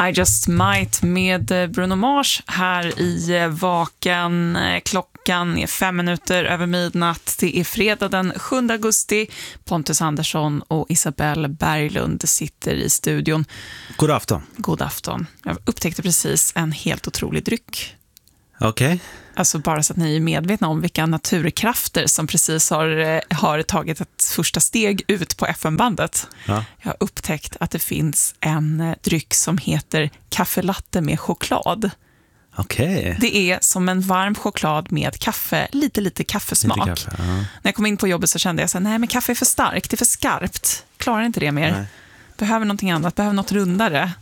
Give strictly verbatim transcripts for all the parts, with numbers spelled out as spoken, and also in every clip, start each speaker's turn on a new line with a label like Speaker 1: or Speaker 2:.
Speaker 1: I Just Might med Bruno Mars här i Vaken. Klockan är fem minuter över midnatt. Det är fredag den sjunde augusti. Pontus Andersson och Isabelle Berglund sitter i studion.
Speaker 2: God afton.
Speaker 1: God afton. Jag upptäckte precis en helt otrolig dryck.
Speaker 2: Okej. Okay.
Speaker 1: Alltså bara så att ni är medvetna om vilka naturkrafter som precis har, har tagit ett första steg ut på F M-bandet. Ja. Jag har upptäckt att det finns en dryck som heter kaffelatte med choklad.
Speaker 2: Okej. Okay.
Speaker 1: Det är som en varm choklad med kaffe, lite lite kaffesmak. Lite kaffe, ja. När jag kom in på jobbet så kände jag så här, nej men kaffe är för starkt, det är för skarpt. Klarar inte det mer. Nej. Behöver någonting annat, behöver något rundare.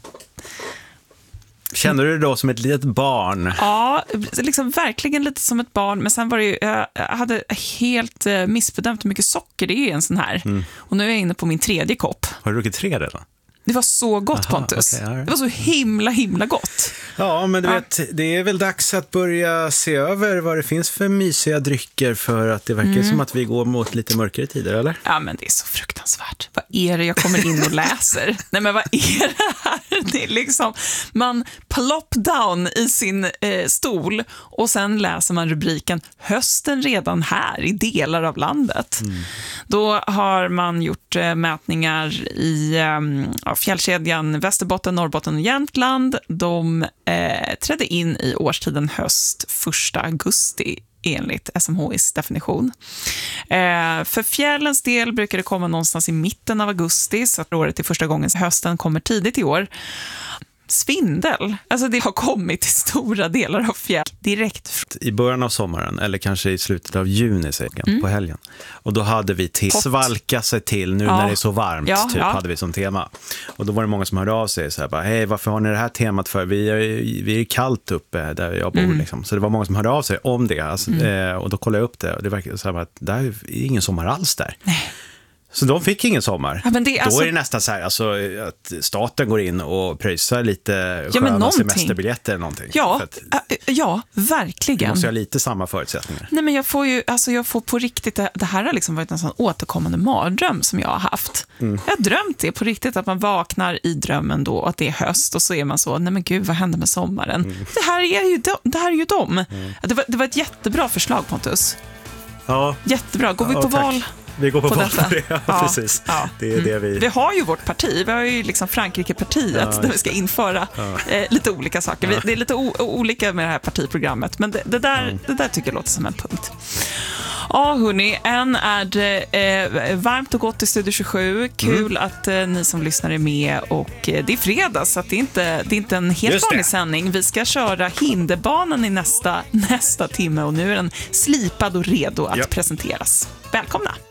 Speaker 2: Känner du dig då som ett litet barn?
Speaker 1: Ja, liksom verkligen lite som ett barn. Men sen var det ju, jag hade helt missbedömt hur mycket socker det är i en sån här. Mm. Och nu är jag inne på min tredje kopp.
Speaker 2: Har du druckit tre redan?
Speaker 1: Det var så gott. Aha, Pontus. Okay, right. Det var så himla, himla gott.
Speaker 2: Ja, men du ja. vet, det är väl dags att börja se över vad det finns för mysiga drycker, för att det verkar mm. som att vi går mot lite mörkare tider, eller?
Speaker 1: Ja, men det är så fruktansvärt. Vad är det jag kommer in och läser? Nej, men vad är det här? Det är liksom, man plop down i sin eh, stol och sen läser man rubriken hösten redan här i delar av landet. Mm. Då har man gjort eh, mätningar i eh, fjällkedjan Västerbotten, Norrbotten och Jämtland. De eh, trädde in i årstiden höst första augusti enligt S M H I:s definition. Eh, för fjällens del brukar det komma någonstans i mitten av augusti, så att året är första gången hösten kommer tidigt i år. Svindel. Alltså det har kommit till stora delar av fjäll direkt.
Speaker 2: I början av sommaren, eller kanske i slutet av juni säkert, mm. på helgen. Och då hade vi till svalka sig till nu ja. när det är så varmt, ja, typ, ja. hade vi som tema. Och då var det många som hörde av sig så här, bara, hej, varför har ni det här temat för? Vi är, vi är kallt uppe där jag bor, mm. liksom. Så det var många som hörde av sig om det. Alltså, mm. eh, och då kollade jag upp det och det verkar så här, att det är ingen sommar alls där. Nej. Så de fick ingen sommar. Ja, men det är alltså... Då är det nästan så här alltså, att staten går in och pröjsar lite
Speaker 1: ja,
Speaker 2: sköna semesterbiljetter eller någonting.
Speaker 1: Ja,
Speaker 2: att,
Speaker 1: äh, ja, verkligen.
Speaker 2: Du måste ha lite samma förutsättningar.
Speaker 1: Nej, men jag får ju, alltså jag får på riktigt, det, det här har liksom varit en sån återkommande mardröm som jag har haft. Mm. Jag har drömt det på riktigt, att man vaknar i drömmen då, att det är höst och så är man så, nej men gud, vad hände med sommaren? Mm. Det här är ju de, det här är ju dem. Mm. Det, var, det var ett jättebra förslag, Pontus.
Speaker 2: Ja.
Speaker 1: Jättebra, går vi
Speaker 2: ja,
Speaker 1: på
Speaker 2: tack.
Speaker 1: val?
Speaker 2: Vi går på,
Speaker 1: på
Speaker 2: val på det, ja,
Speaker 1: ja,
Speaker 2: precis.
Speaker 1: Ja.
Speaker 2: Det är det vi...
Speaker 1: vi har ju vårt parti, vi har ju liksom Frankrike-partiet ja, där vi ska införa ja. eh, lite olika saker. Vi, det är lite o- olika med det här partiprogrammet, men det, det, där, mm. det där tycker jag låter som en punkt. Ja, hörni, än är det eh, varmt och gott i Studio tjugosju. Kul mm. att eh, ni som lyssnar är med, och eh, det är fredag så att det är inte det är inte en helt vanlig sändning. Vi ska köra hinderbanan i nästa, nästa timme och nu är den slipad och redo att ja. presenteras. Välkomna!